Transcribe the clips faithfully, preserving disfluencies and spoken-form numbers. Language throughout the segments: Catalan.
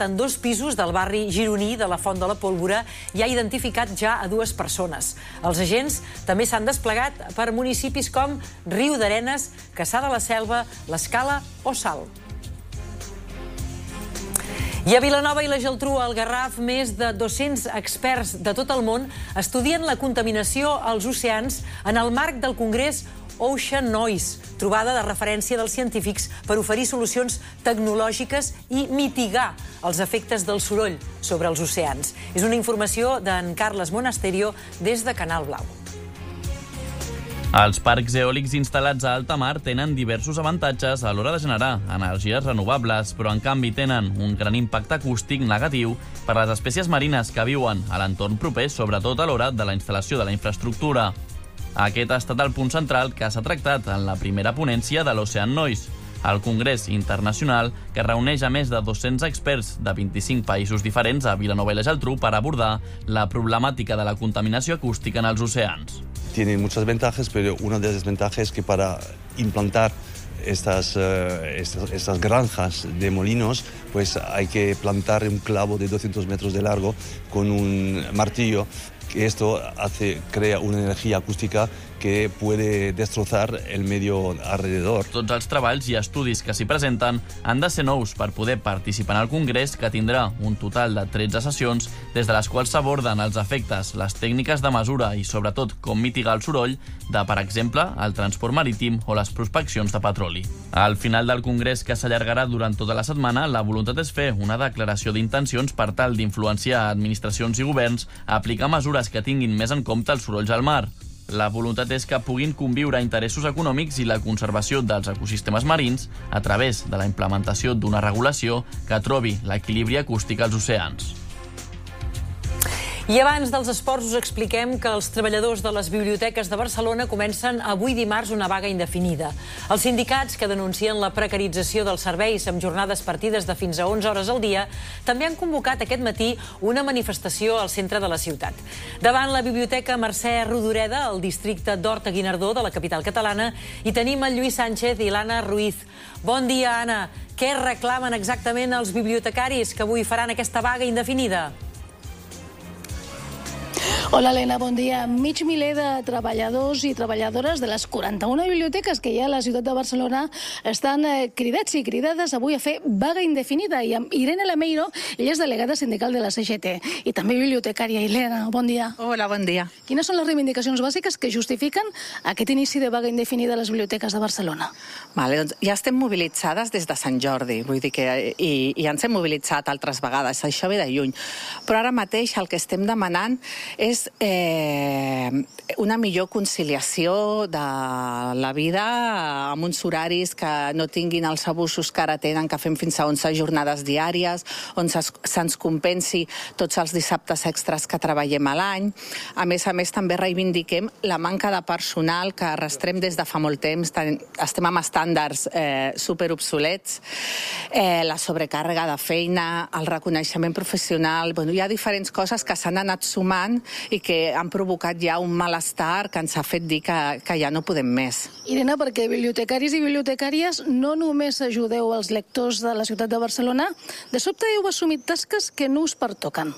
en dos pisos del barri gironí de la Font de la Pólvora i ha identificat ja a dues persones. Els agents també s'han desplegat per municipis com Riudarenes, Cassà de la Selva, l'Escala o Salt. I a Vilanova i la Geltrú, al Garraf, més de dos-cents experts de tot el món estudien la contaminació als oceans en el marc del Congrés Ocean Noise, trobada de referència dels científics per oferir solucions tecnològiques i mitigar els efectes del soroll sobre els oceans. És una informació d'en Carles Monasterio des de Canal Blau. Els parcs eòlics instal·lats a alta mar tenen diversos avantatges a l'hora de generar energies renovables, però en canvi tenen un gran impacte acústic negatiu per a les espècies marines que viuen a l'entorn proper, sobretot a l'hora de la instal·lació de la infraestructura. Aquest ha estat el punt central que s'ha tractat en la primera ponència de l'Ocean Noise, el Congrés Internacional que reuneix a més de dos-cents experts de vint-i-cinc països diferents a Vilanova i la Geltrú per abordar la problemàtica de la contaminació acústica en els oceans. Tiene muchas ventajas, pero una de las desventajas es que para implantar estas, uh, estas, estas granjas de molinos, pues hay que plantar un clavo de doscientos metros de largo con un martillo, que esto hace, crea una energía acústica que puede destrozar el medio alrededor. Tots els treballs i estudis que s'hi presenten han de ser nous per poder participar en el Congrés, que tindrà un total de tretze sessions, des de les quals s'aborden els efectes, les tècniques de mesura i, sobretot, com mitigar el soroll de, per exemple, el transport marítim o les prospeccions de petroli. Al final del Congrés, que s'allargarà durant tota la setmana, la voluntat és fer una declaració d'intencions per tal d'influenciar administracions i governs a aplicar mesures que tinguin més en compte els sorolls al mar. La voluntat és que puguin conviure interessos econòmics i la conservació dels ecosistemes marins a través de la implementació d'una regulació que trobi l'equilibri acústic als oceans. I abans dels esports us expliquem que els treballadors de les biblioteques de Barcelona comencen avui dimarts una vaga indefinida. Els sindicats que denuncien la precarització dels serveis amb jornades partides de fins a onze hores al dia també han convocat aquest matí una manifestació al centre de la ciutat. Davant la biblioteca Mercè Rodoreda, al districte d'Horta-Guinardó de la capital catalana, hi tenim el Lluís Sánchez i l'Anna Ruiz. Bon dia, Anna. Què reclamen exactament els bibliotecaris que avui faran aquesta vaga indefinida? Hola, Helena, bon dia. Mig miler de treballadors i treballadores de les quaranta-una biblioteques que hi ha a la ciutat de Barcelona estan cridats i cridades avui a fer vaga indefinida. I amb Irene Lameiro, ella és delegada sindical de la C G T i també bibliotecària. Helena, bon dia. Hola, bon dia. Quines són les reivindicacions bàsiques que justifiquen aquest inici de vaga indefinida a les biblioteques de Barcelona? Vale, doncs ja estem mobilitzades des de Sant Jordi, vull dir que i, i ens hem mobilitzat altres vegades, això ve de lluny. Però ara mateix el que estem demanant és eh, una millor conciliació de la vida amb uns horaris que no tinguin els abusos que ara tenen, que fem fins a onze jornades diàries, on se'ns compensi tots els dissabtes extras que treballem a l'any. A més a més, també reivindiquem la manca de personal que arrastrem des de fa molt temps. Estem amb estàndards eh, superobsolets, eh, la sobrecàrrega de feina, el reconeixement professional. Bueno, hi ha diferents coses que s'han anat sumant i que han provocat ja un malestar que ens ha fet dir que, que ja no podem més. Irene, perquè bibliotecaris i bibliotecàries no només ajudeu els lectors de la ciutat de Barcelona, de sobte heu assumit tasques que no us pertoquen.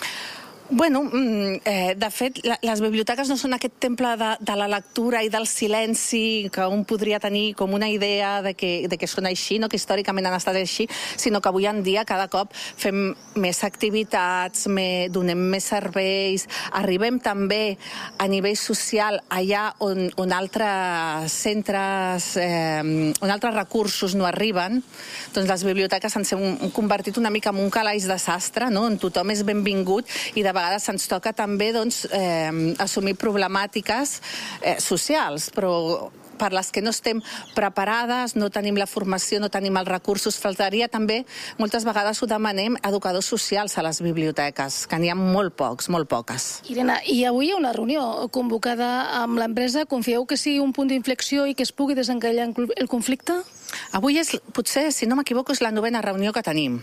Bueno, eh, de fet, les biblioteques no són aquest temple de, de la lectura i del silenci que un podria tenir com una idea de que, de que són així, no? Que històricament han estat així, sinó que avui en dia cada cop fem més activitats, me, donem més serveis, arribem també a nivell social allà on, on altres centres, eh, on altres recursos no arriben. Doncs les biblioteques ens hem convertit una mica en un calaix de sastre, no? On tothom és benvingut i de vegades ens toca també doncs, eh, assumir problemàtiques eh, socials, però per les que no estem preparades, no tenim la formació, no tenim els recursos. Faltaria també, moltes vegades ho demanem, educadors socials a les biblioteques, que n'hi ha molt pocs, molt poques. Irene, i avui hi ha una reunió convocada amb l'empresa. Confieu que sigui un punt d'inflexió i que es pugui desencallar el conflicte? Avui és, potser, si no m'equivoco, és la novena reunió que tenim.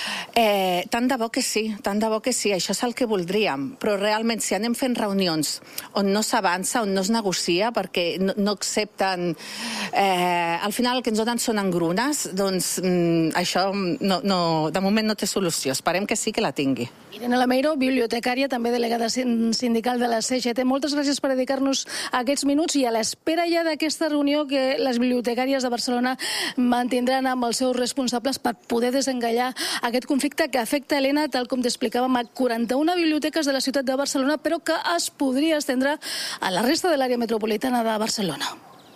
Eh, tant de bo que sí, tant de bo que sí, això és el que voldríem, però realment si anem fent reunions on no s'avança, on no es negocia, perquè no, no accepta necessiten... Eh, al final el que ens donen són engrunes, doncs mm, això no, no, de moment no té solució. Esperem que sí que la tingui. Irene Lameiro, bibliotecària, també delegada sindical de la C G T. Moltes gràcies per dedicar-nos aquests minuts i a l'espera ja d'aquesta reunió que les bibliotecàries de Barcelona mantindran amb els seus responsables per poder desengallar aquest conflicte que afecta, Helena, tal com t'explicàvem, a quaranta-una biblioteques de la ciutat de Barcelona, però que es podria estendre a la resta de l'àrea metropolitana de Barcelona.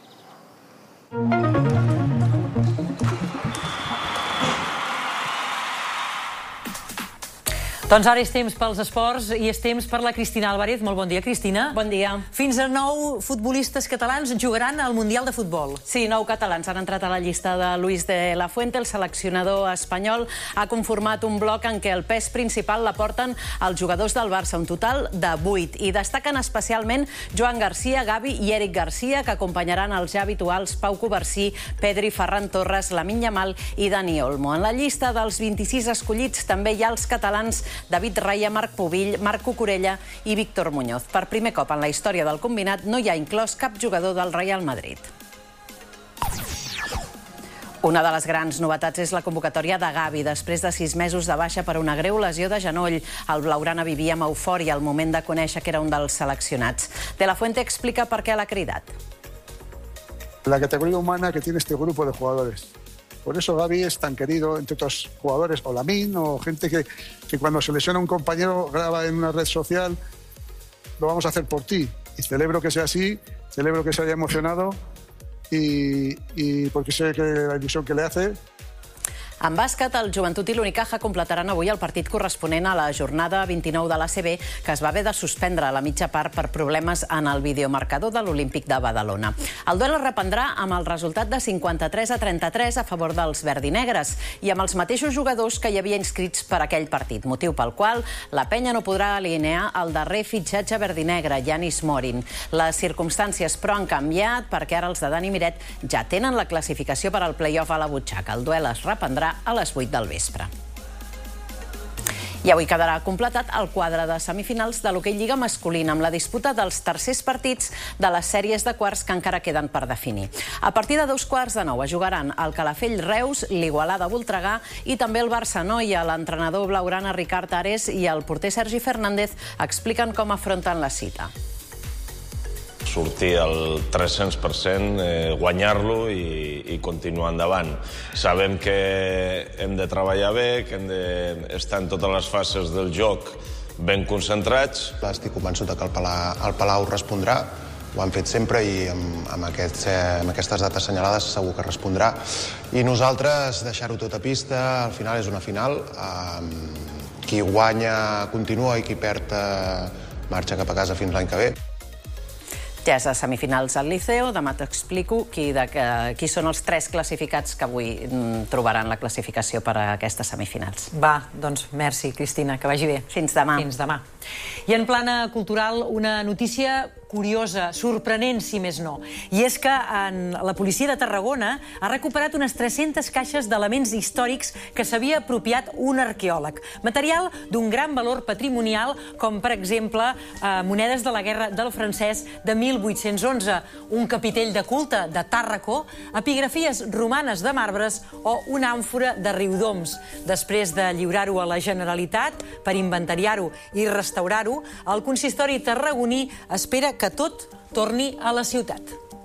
Doncs ara és temps pels esports i és temps per la Cristina Álvarez. Molt bon dia, Cristina. Bon dia. Fins a nou futbolistes catalans jugaran al Mundial de Futbol. Sí, nou catalans han entrat a la llista de Luis de la Fuente. El seleccionador espanyol ha conformat un bloc en què el pes principal l'aporten els jugadors del Barça, un total de vuit. I destaquen especialment Joan Garcia, Gavi i Eric Garcia, que acompanyaran els ja habituals Pau Covarsí, Pedri, Ferran Torres, Lamine Yamal i Dani Olmo. En la llista dels vint-i-sis escollits també hi ha els catalans David Raya, Marc Pubill, Marc Cucurella i Víctor Muñoz. Per primer cop en la història del combinat no hi ha inclòs cap jugador del Real Madrid. Una de les grans novetats és la convocatòria de Gavi. Després de sis mesos de baixa per una greu lesió de genoll, el blaugrana vivia amb eufòria al moment de conèixer que era un dels seleccionats. De la Fuente explica per què l'ha cridat. La categoría humana que tiene este grupo de jugadores. Por eso Gavi es tan querido entre otros jugadores, o Lamine, o gente que, que cuando se lesiona un compañero graba en una red social, lo vamos a hacer por ti. Y celebro que sea así, celebro que se haya emocionado y, y porque sé que la ilusión que le hace. En bàsquet, el Joventut i l'Unicaja completaran avui el partit corresponent a la jornada vint-i-nou de l'A C B, que es va haver de suspendre a la mitja part per problemes en el videomarcador de l'Olímpic de Badalona. El duel es reprendrà amb el resultat de cinquanta-tres a trenta-tres a favor dels verdinegres i amb els mateixos jugadors que hi havia inscrits per aquell partit, motiu pel qual la penya no podrà alinear el darrer fitxatge verdinegre, Yanis Morin. Les circumstàncies, però, han canviat perquè ara els de Dani Miret ja tenen la classificació per al play-off a la butxaca. El duel es reprendrà a les vuit del vespre. I avui quedarà completat el quadre de semifinals de l'hoquei Lliga masculina amb la disputa dels tercers partits de les sèries de quarts que encara queden per definir. A partir de dos quarts de nou es jugaran el Calafell Reus, l'Igualada Voltregà i també el Barça Noia. L'entrenador blaugrana Ricard Ares i el porter Sergi Fernández expliquen com afronten la cita. Sortir al tres-cents per cent, eh, guanyar-lo i, i continuar endavant. Sabem que hem de treballar bé, que hem d'estar en totes les fases del joc ben concentrats. Estic convençut que el Palau, el Palau respondrà, ho han fet sempre i amb, amb, aquests, eh, amb aquestes dates assenyalades segur que respondrà. I nosaltres deixar-ho tot a pista, al final és una final. Eh, qui guanya continua i qui perd eh, marxa cap a casa fins l'any que ve. Ja és a semifinals al Liceo. Demà t'explico qui, de, qui són els tres classificats que avui trobaran la classificació per a aquestes semifinals. Va, doncs merci, Cristina, que vagi bé. Fins demà. Fins demà. I en plana cultural, una notícia curiosa, sorprenent, si més no. I és que en la policia de Tarragona ha recuperat unes tres-centes caixes d'elements històrics que s'havia apropiat un arqueòleg. Material d'un gran valor patrimonial, com per exemple eh, monedes de la Guerra del Francès de mil vuit-cents onze, un capitell de culte de Tàrraco, epigrafies romanes de marbres o una àmfora de Riudoms. Després de lliurar-ho a la Generalitat per inventariar-ho i restaurar-ho, el consistori tarragoní espera que tot torni a la ciutat.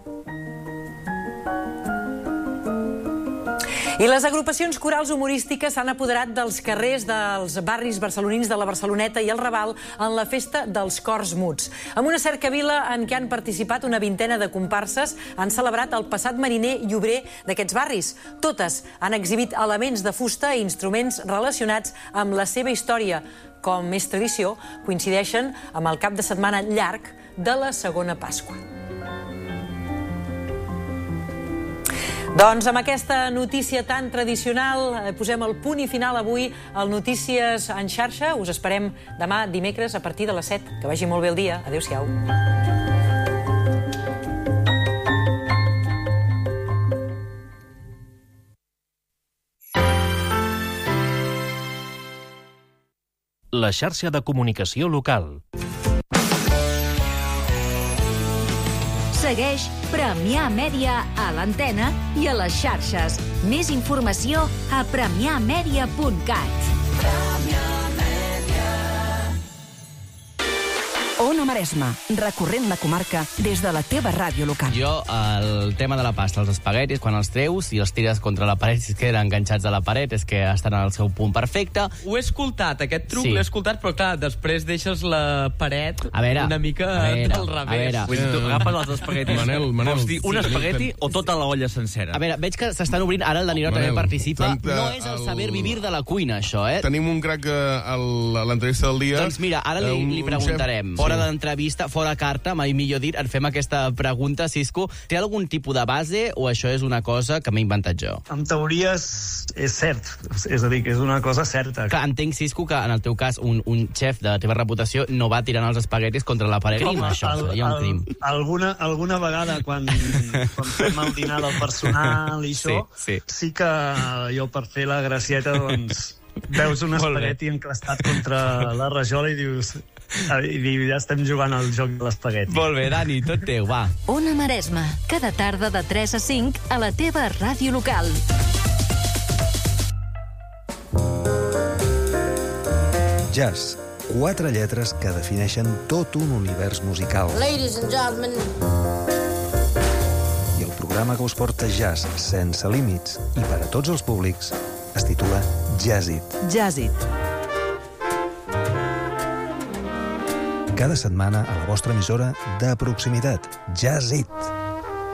I les agrupacions corals humorístiques s'han apoderat dels carrers dels barris barcelonins de la Barceloneta i el Raval en la festa dels Cors Muts. Amb una cercavila en què han participat una vintena de comparses, han celebrat el passat mariner i obrer d'aquests barris. Totes han exhibit elements de fusta i instruments relacionats amb la seva història. Com és tradició, coincideixen amb el cap de setmana llarg de la segona Pasqua. Doncs amb aquesta notícia tan tradicional posem el punt i final avui al Notícies en xarxa. Us esperem demà dimecres a partir de les set. Que vagi molt bé el dia. Adéu-siau. La xarxa de comunicació local. Segueix Premià Mèdia a l'antena i a les xarxes. Més informació a premià mèdia punt cat. Ona Maresma, recorrent la comarca des de la teva ràdio local. Jo, el tema de la pasta, els espaguetis, quan els treus i els tires contra la paret, si es queden enganxats a la paret, és que estan al seu punt perfecte. Ho he escoltat, aquest truc Sí. l'he escoltat, però clar, després deixes la paret A veure, una mica a veure, del a revés. veure. Vull dir, tu agafes els espaguetis. Manel, Manel, Vols dir un sí, espagueti tenim- o tota l'olla sencera? A veure, veig que s'estan obrint, ara el Danilo també Manel, participa. tanta- No és el el- saber vivir de la cuina, això, eh? Tenim un crac eh, al- a l'entrevista del dia. Doncs mira, ara eh, li, un- li un preguntarem. xef. Fora Sí. de l'entrevista, fora carta, mai millor dit, et fem aquesta pregunta, Cisco. Té algun tipus de base o això és una cosa que m'he inventat jo? En teoria és, és cert, és a dir, que és una cosa certa. Clar, entenc, Cisco, que en el teu cas un, un xef de la teva reputació no va tirant els espaguetis contra la paret. Home, això el- seria un el- crim. Alguna, alguna vegada, quan, quan fem el dinar del personal i això, Sí, sí. sí que jo, per fer la gracieta, doncs, veus un Molt bé. espagueti enclastat contra la rajola i dius... I dius, ja estem jugant al joc de l'espagueti. Molt bé, Dani, tot teu, va. Ona Maresma, cada tarda de tres a cinc a la teva ràdio local. Jazz. Quatre lletres que defineixen tot un univers musical. Ladies and gentlemen. I el programa que us porta jazz sense límits i per a tots els públics es titula Jazzit. Jazzit. Cada setmana a la vostra emissora de proximitat. Jazzit.